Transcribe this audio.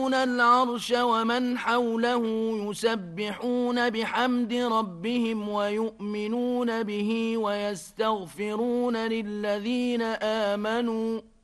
يحملون العرش ومن حوله يسبحون بحمد ربهم ويؤمنون به ويستغفرون للذين آمنوا